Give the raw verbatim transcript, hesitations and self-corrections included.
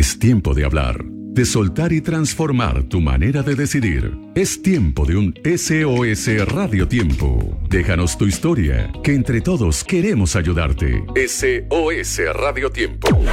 Es tiempo de hablar, de soltar y transformar tu manera de decidir. Es tiempo de un S O S Radio Tiempo. Déjanos tu historia, que entre todos queremos ayudarte. S O S Radio Tiempo.